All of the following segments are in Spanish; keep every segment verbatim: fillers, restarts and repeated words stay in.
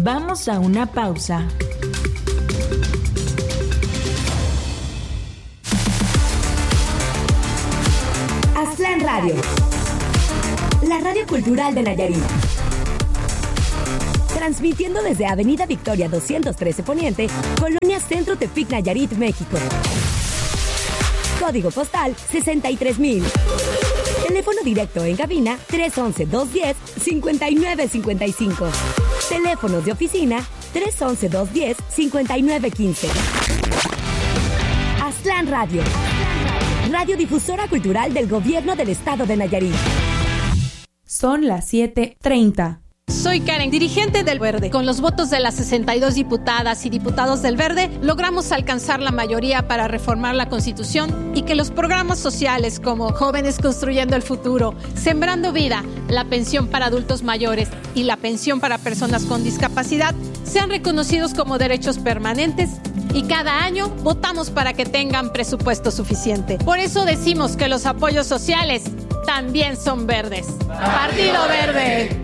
Vamos a una pausa. Aztlán Radio, la radio cultural de Nayarit. Transmitiendo desde Avenida Victoria doscientos trece Poniente, Colonia Centro Tepic, Nayarit, México. Código postal sesenta y tres mil. Teléfono directo en cabina tres once, dos diez, cincuenta y nueve cincuenta y cinco. Teléfonos de oficina tres once, dos diez, cincuenta y nueve quince. Aztlán Radio, radiodifusora cultural del Gobierno del Estado de Nayarit. Son las siete treinta. Soy Karen, dirigente del Verde. Con los votos de las sesenta y dos diputadas y diputados del Verde, logramos alcanzar la mayoría para reformar la Constitución y que los programas sociales como Jóvenes Construyendo el Futuro, Sembrando Vida, la pensión para adultos mayores y la pensión para personas con discapacidad sean reconocidos como derechos permanentes, y cada año votamos para que tengan presupuesto suficiente. Por eso decimos que los apoyos sociales también son verdes. ¡Partido Verde!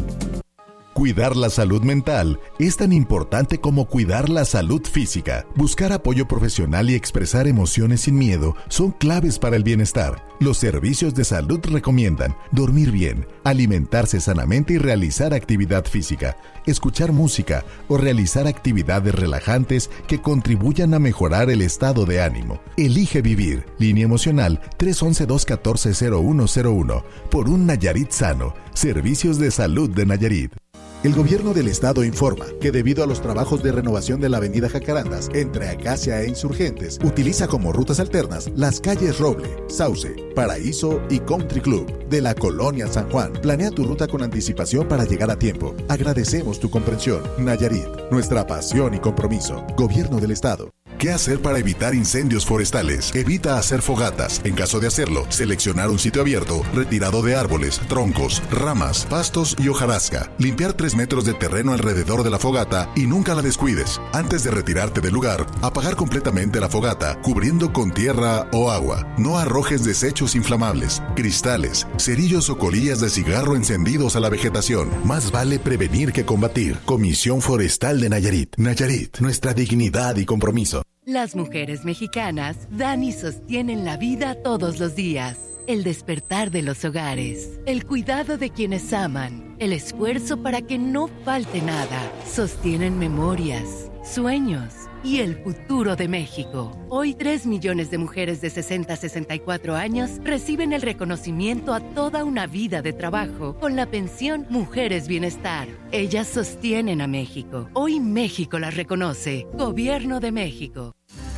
Cuidar la salud mental es tan importante como cuidar la salud física. Buscar apoyo profesional y expresar emociones sin miedo son claves para el bienestar. Los servicios de salud recomiendan dormir bien, alimentarse sanamente y realizar actividad física, escuchar música o realizar actividades relajantes que contribuyan a mejorar el estado de ánimo. Elige vivir. Línea emocional tres once, dos catorce, cero uno cero uno. Por un Nayarit sano. Servicios de Salud de Nayarit. El gobierno del estado informa que debido a los trabajos de renovación de la avenida Jacarandas entre Acacia e Insurgentes, utiliza como rutas alternas las calles Roble, Sauce, Paraíso y Country Club de la colonia San Juan. Planea tu ruta con anticipación para llegar a tiempo. Agradecemos tu comprensión. Nayarit, nuestra pasión y compromiso. Gobierno del estado. ¿Qué hacer para evitar incendios forestales? Evita hacer fogatas. En caso de hacerlo, seleccionar un sitio abierto, retirado de árboles, troncos, ramas, pastos y hojarasca. Limpiar tres metros de terreno alrededor de la fogata y nunca la descuides. Antes de retirarte del lugar, apagar completamente la fogata, cubriendo con tierra o agua. No arrojes desechos inflamables, cristales, cerillos o colillas de cigarro encendidos a la vegetación. Más vale prevenir que combatir. Comisión Forestal de Nayarit. Nayarit, nuestra dignidad y compromiso. Las mujeres mexicanas dan y sostienen la vida todos los días. El despertar de los hogares, el cuidado de quienes aman, el esfuerzo para que no falte nada. Sostienen memorias, sueños y el futuro de México. Hoy, tres millones de mujeres de sesenta a sesenta y cuatro años reciben el reconocimiento a toda una vida de trabajo con la pensión Mujeres Bienestar. Ellas sostienen a México. Hoy México las reconoce. Gobierno de México.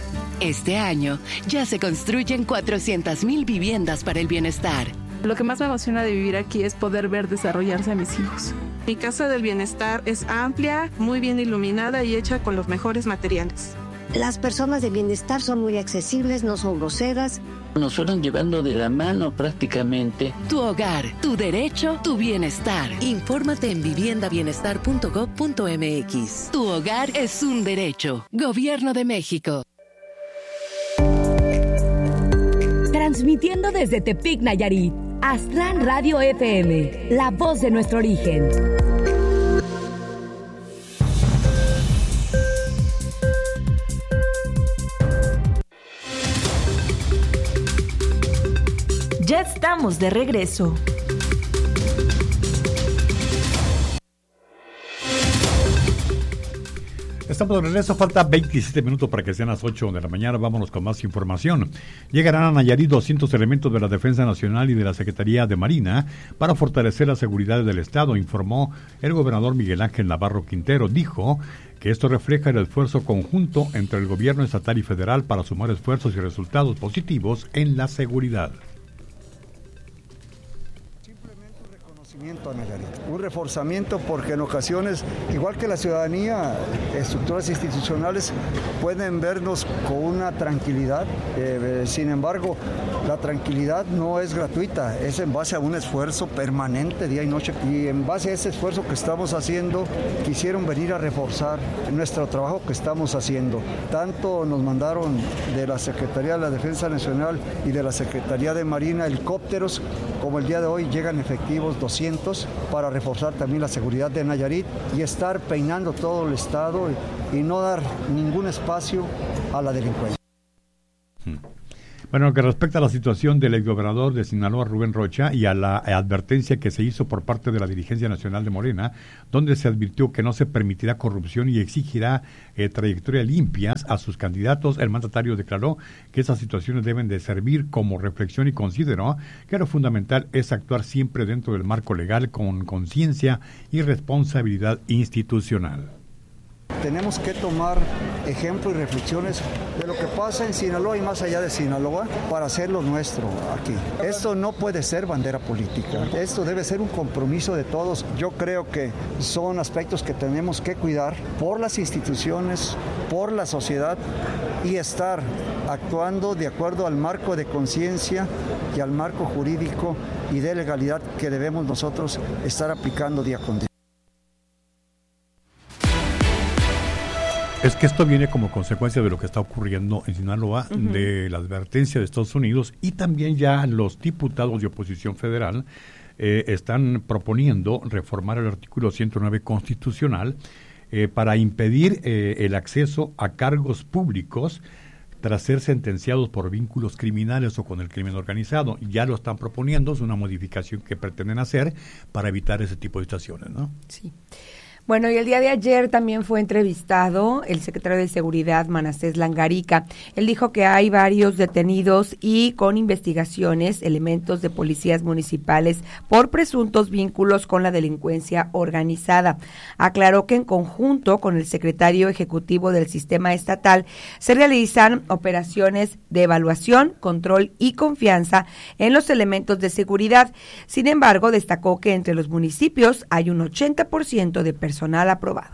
Este año ya se construyen cuatrocientas mil viviendas para el bienestar. Lo que más me emociona de vivir aquí es poder ver desarrollarse a mis hijos. Mi casa del bienestar es amplia, muy bien iluminada y hecha con los mejores materiales. Las personas de bienestar son muy accesibles, no son groseras. Nos fueron llevando de la mano prácticamente. Tu hogar, tu derecho, tu bienestar. Infórmate en vivienda bienestar punto gob punto mx. Tu hogar es un derecho. Gobierno de México. Transmitiendo desde Tepic, Nayarit, Aztlán Radio F M, la voz de nuestro origen. Ya estamos de regreso. Estamos de regreso, falta veintisiete minutos para que sean las ocho de la mañana. Vámonos con más información. Llegarán a Nayarit doscientos elementos de la Defensa Nacional y de la Secretaría de Marina para fortalecer la seguridad del Estado, informó el gobernador Miguel Ángel Navarro Quintero. Dijo que esto refleja el esfuerzo conjunto entre el gobierno estatal y federal para sumar esfuerzos y resultados positivos en la seguridad. A Nayarit. Un reforzamiento porque en ocasiones, igual que la ciudadanía, estructuras institucionales pueden vernos con una tranquilidad, eh, sin embargo, la tranquilidad no es gratuita, es en base a un esfuerzo permanente día y noche, y en base a ese esfuerzo que estamos haciendo, quisieron venir a reforzar nuestro trabajo que estamos haciendo. Tanto nos mandaron de la Secretaría de la Defensa Nacional y de la Secretaría de Marina helicópteros como el día de hoy llegan efectivos doscientos para reforzar también la seguridad de Nayarit y estar peinando todo el estado y, y no dar ningún espacio a la delincuencia. Hmm. Bueno, lo que respecta a la situación del exgobernador de Sinaloa, Rubén Rocha, y a la advertencia que se hizo por parte de la dirigencia nacional de Morena, donde se advirtió que no se permitirá corrupción y exigirá eh, trayectorias limpias a sus candidatos, el mandatario declaró que esas situaciones deben de servir como reflexión y consideró que lo fundamental es actuar siempre dentro del marco legal con conciencia y responsabilidad institucional. Tenemos que tomar ejemplo y reflexiones de lo que pasa en Sinaloa y más allá de Sinaloa para hacerlo nuestro aquí. Esto no puede ser bandera política, esto debe ser un compromiso de todos. Yo creo que son aspectos que tenemos que cuidar por las instituciones, por la sociedad y estar actuando de acuerdo al marco de conciencia y al marco jurídico y de legalidad que debemos nosotros estar aplicando día con día. Es que esto viene como consecuencia de lo que está ocurriendo en Sinaloa, uh-huh. de la advertencia de Estados Unidos y también ya los diputados de oposición federal eh, están proponiendo reformar el artículo ciento nueve constitucional eh, para impedir eh, el acceso a cargos públicos tras ser sentenciados por vínculos criminales o con el crimen organizado. Ya lo están proponiendo, es una modificación que pretenden hacer para evitar ese tipo de situaciones, ¿no? Sí. Bueno, y el día de ayer también fue entrevistado el secretario de Seguridad, Manasés Langarica. Él dijo que hay varios detenidos y con investigaciones, elementos de policías municipales por presuntos vínculos con la delincuencia organizada. Aclaró que en conjunto con el secretario ejecutivo del sistema estatal se realizan operaciones de evaluación, control y confianza en los elementos de seguridad. Sin embargo, destacó que entre los municipios hay un ochenta por ciento de personas personal aprobado.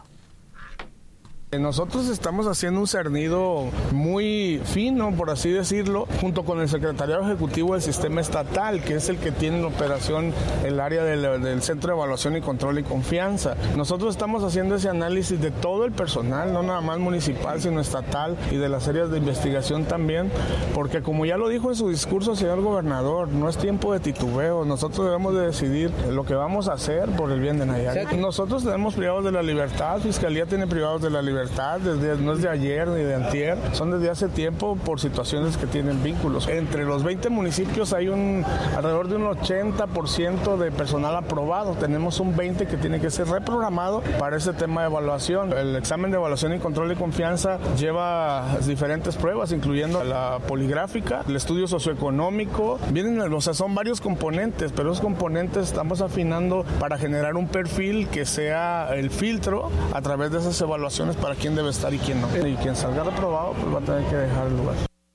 Nosotros estamos haciendo un cernido muy fino, por así decirlo, junto con el Secretariado Ejecutivo del Sistema Estatal, que es el que tiene en operación el área del, del Centro de Evaluación y Control y Confianza. Nosotros estamos haciendo ese análisis de todo el personal, no nada más municipal, sino estatal, y de las áreas de investigación también, porque como ya lo dijo en su discurso el señor gobernador, no es tiempo de titubeo, nosotros debemos de decidir lo que vamos a hacer por el bien de Nayarit. Nosotros tenemos privados de la libertad, Fiscalía tiene privados de la libertad, Desde, no es de ayer ni de antier, son desde hace tiempo por situaciones que tienen vínculos. Entre los veinte municipios hay un alrededor de un ochenta por ciento de personal aprobado, tenemos un veinte por ciento que tiene que ser reprogramado para ese tema de evaluación. El examen de evaluación y control y confianza lleva diferentes pruebas, incluyendo la poligráfica, el estudio socioeconómico, vienen, o sea, son varios componentes, pero esos componentes estamos afinando para generar un perfil que sea el filtro a través de esas evaluaciones para quién debe estar y quién no. Y quien salga reprobado, pues va a tener que dejar el lugar.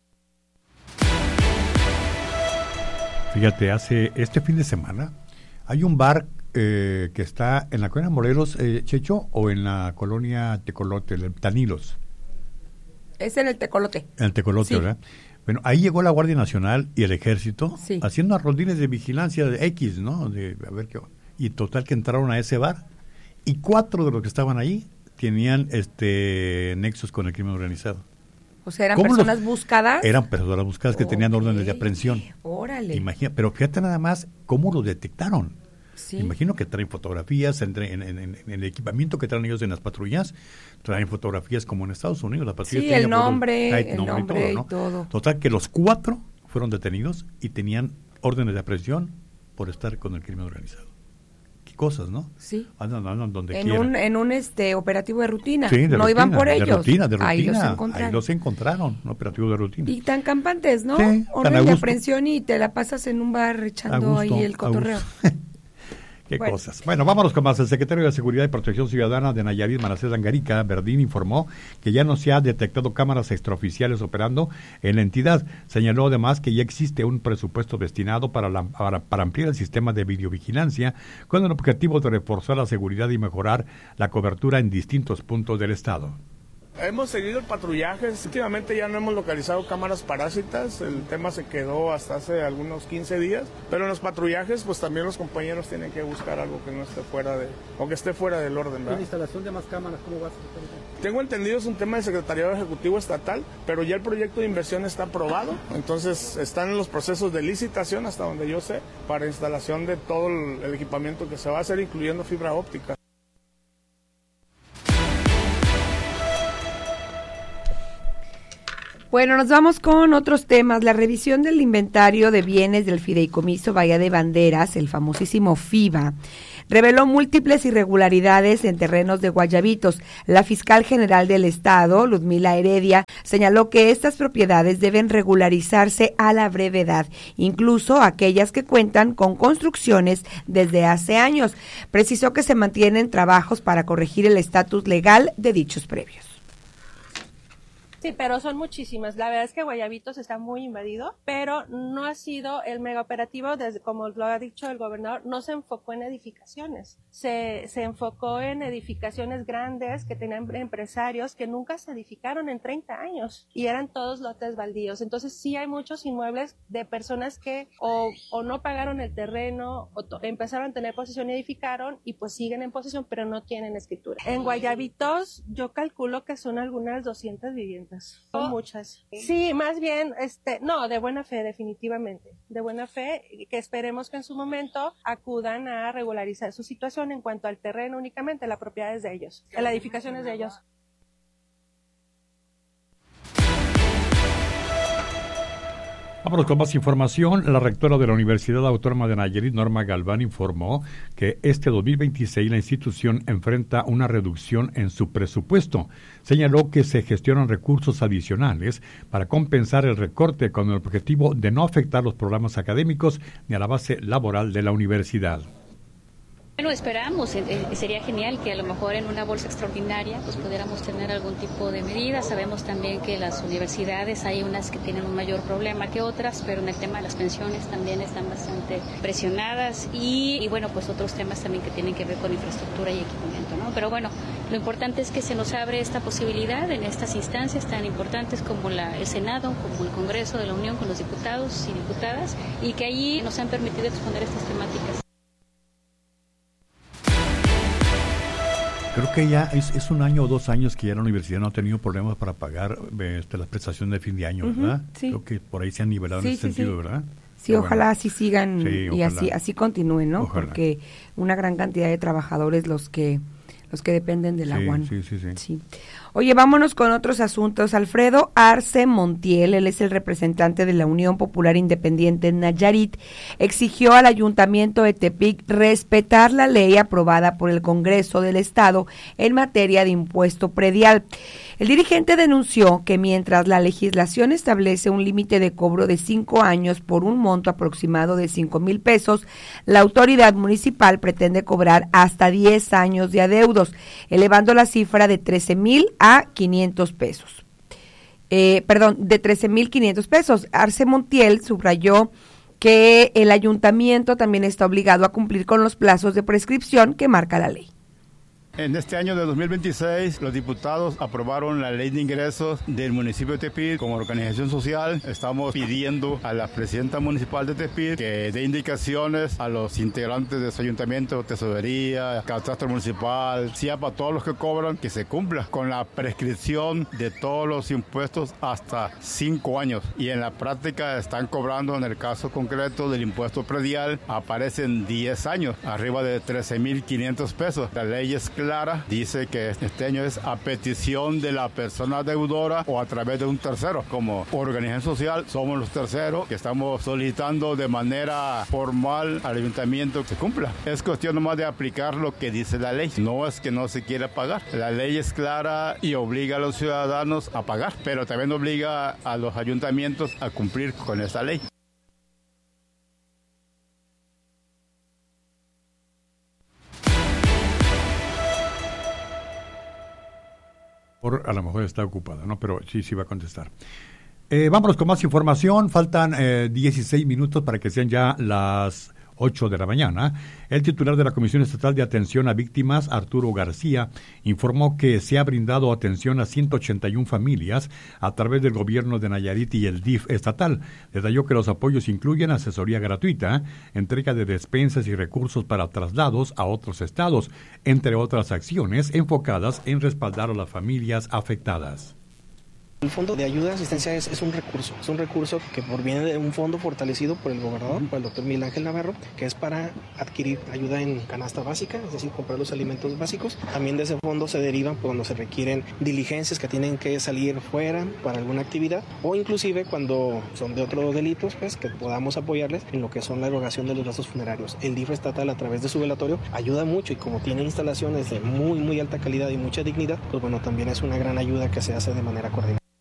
Fíjate, hace este fin de semana hay un bar eh, que está en la colonia Morelos, eh, Checho, o en la colonia Tecolote, el Tanilos. Es en el Tecolote. En el Tecolote, sí. ¿Verdad? Bueno, ahí llegó la Guardia Nacional y el Ejército, sí, haciendo rondines de vigilancia de X, ¿no? De, a ver qué. Y total que entraron a ese bar y cuatro de los que estaban ahí tenían este nexos con el crimen organizado. O sea, eran personas los, buscadas. Eran personas buscadas que okay. tenían órdenes de aprehensión. Órale. Imagina, pero fíjate nada más cómo lo detectaron. Sí. Imagino que traen fotografías en, en, en, en el equipamiento que traen ellos en las patrullas, traen fotografías como en Estados Unidos. Las patrullas sí, el nombre, fotos, el nombre, nombre y, todo, ¿no? y todo. Total que los cuatro fueron detenidos y tenían órdenes de aprehensión por estar con el crimen organizado. Cosas, ¿no? Sí. Andan, andan donde en quieran. un en un este operativo de rutina. Sí, de no rutina, iban por de ellos. Rutina, de rutina. Ahí los encontraron. Ahí los encontraron, un operativo de rutina. Y tan campantes, ¿no? Sí, orden de aprehensión y te la pasas en un bar echando ahí el cotorreo. Qué bueno. cosas. Bueno, vámonos con más. El secretario de Seguridad y Protección Ciudadana de Nayarit, Manasés Langarica Verdín, informó que ya no se ha detectado cámaras extraoficiales operando en la entidad. Señaló además que ya existe un presupuesto destinado para, la, para, para ampliar el sistema de videovigilancia con el objetivo de reforzar la seguridad y mejorar la cobertura en distintos puntos del estado. Hemos seguido el patrullaje, últimamente ya no hemos localizado cámaras parásitas, el tema se quedó hasta hace algunos quince días, pero en los patrullajes pues también los compañeros tienen que buscar algo que no esté fuera de, o que esté fuera del orden, ¿verdad? ¿La instalación de más cámaras cómo va a ser? Tengo entendido es un tema del Secretariado Ejecutivo Estatal, pero ya el proyecto de inversión está aprobado, entonces están en los procesos de licitación hasta donde yo sé, para instalación de todo el, el equipamiento que se va a hacer, incluyendo fibra óptica. Bueno, nos vamos con otros temas. La revisión del inventario de bienes del Fideicomiso Bahía de Banderas, el famosísimo FIBA, reveló múltiples irregularidades en terrenos de Guayabitos. La fiscal general del Estado, Ludmila Heredia, señaló que estas propiedades deben regularizarse a la brevedad, incluso aquellas que cuentan con construcciones desde hace años. Precisó que se mantienen trabajos para corregir el estatus legal de dichos previos. Sí, pero son muchísimas. La verdad es que Guayabitos está muy invadido, pero no ha sido el mega operativo, desde, como lo ha dicho el gobernador, no se enfocó en edificaciones. Se, se enfocó en edificaciones grandes que tenían empresarios que nunca se edificaron en treinta años y eran todos lotes baldíos. Entonces sí hay muchos inmuebles de personas que o, o no pagaron el terreno o to, empezaron a tener posesión y edificaron y pues siguen en posesión, pero no tienen escritura. En Guayabitos yo calculo que son algunas doscientas viviendas. Son muchas. Sí, más bien, este, no, de buena fe, definitivamente. De buena fe, que esperemos que en su momento acudan a regularizar su situación en cuanto al terreno únicamente, la propiedad es de ellos, la edificación es de ellos. Vámonos con más información. La rectora de la Universidad Autónoma de Nayarit, Norma Galván, informó que este dos mil veintiséis la institución enfrenta una reducción en su presupuesto. Señaló que se gestionan recursos adicionales para compensar el recorte con el objetivo de no afectar los programas académicos ni a la base laboral de la universidad. Bueno, esperamos, eh, sería genial que a lo mejor en una bolsa extraordinaria pues pudiéramos tener algún tipo de medida. Sabemos también que las universidades hay unas que tienen un mayor problema que otras, pero en el tema de las pensiones también están bastante presionadas y, y bueno, pues otros temas también que tienen que ver con infraestructura y equipamiento, ¿no? Pero bueno, lo importante es que se nos abre esta posibilidad en estas instancias tan importantes como la, el Senado, como el Congreso de la Unión con los diputados y diputadas, y que allí nos han permitido exponer estas temáticas. Creo que ya es, es un año o dos años que ya la universidad no ha tenido problemas para pagar este, las prestaciones de fin de año, ¿verdad? Uh-huh, sí. Creo que por ahí se han nivelado sí, en ese sí, sentido, sí. ¿verdad? Sí, Pero ojalá bueno. así sigan sí, y ojalá. así así continúen, ¿no? Ojalá. Porque una gran cantidad de trabajadores los que los que dependen de la sí, U A N. Sí, sí, sí. sí. Oye, vámonos con otros asuntos. Alfredo Arce Montiel, él es el representante de la Unión Popular Independiente en Nayarit, exigió al Ayuntamiento de Tepic respetar la ley aprobada por el Congreso del Estado en materia de impuesto predial. El dirigente denunció que mientras la legislación establece un límite de cobro de cinco años por un monto aproximado de cinco mil pesos, la autoridad municipal pretende cobrar hasta diez años de adeudos, elevando la cifra de trece mil a quinientos pesos. Eh, perdón, de trece mil quinientos pesos. Arce Montiel subrayó que el ayuntamiento también está obligado a cumplir con los plazos de prescripción que marca la ley. En este año de dos mil veintiséis, los diputados aprobaron la ley de ingresos del municipio de Tepic como organización social. Estamos pidiendo a la presidenta municipal de Tepic que dé indicaciones a los integrantes de su ayuntamiento, tesorería, catastro municipal, CIAPA, todos los que cobran, que se cumpla con la prescripción de todos los impuestos hasta cinco años. Y en la práctica están cobrando, en el caso concreto del impuesto predial, aparecen diez años, arriba de trece mil quinientos pesos. La ley es clara, dice que este año es a petición de la persona deudora o a través de un tercero. Como organización social somos los terceros que estamos solicitando de manera formal al ayuntamiento que se cumpla. Es cuestión nomás de aplicar lo que dice la ley. No es que no se quiera pagar. La ley es clara y obliga a los ciudadanos a pagar, pero también obliga a los ayuntamientos a cumplir con esta ley. Por, a lo mejor está ocupada, ¿no? Pero sí, sí va a contestar. Eh, vámonos con más información. Faltan eh, dieciséis minutos para que sean ya las ocho de la mañana, el titular de la Comisión Estatal de Atención a Víctimas, Arturo García, informó que se ha brindado atención a ciento ochenta y una familias a través del gobierno de Nayarit y el D I F estatal. Detalló que los apoyos incluyen asesoría gratuita, entrega de despensas y recursos para traslados a otros estados, entre otras acciones enfocadas en respaldar a las familias afectadas. El fondo de ayuda de asistencia es, es un recurso, es un recurso que proviene de un fondo fortalecido por el gobernador, por el doctor Miguel Ángel Navarro, que es para adquirir ayuda en canasta básica, es decir, comprar los alimentos básicos. También de ese fondo se derivan cuando se requieren diligencias que tienen que salir fuera para alguna actividad, o inclusive cuando son de otros delitos, pues que podamos apoyarles en lo que son la erogación de los gastos funerarios. El D I F estatal, a través de su velatorio, ayuda mucho, y como tiene instalaciones de muy, muy alta calidad y mucha dignidad, pues bueno, también es una gran ayuda que se hace de manera coordinada.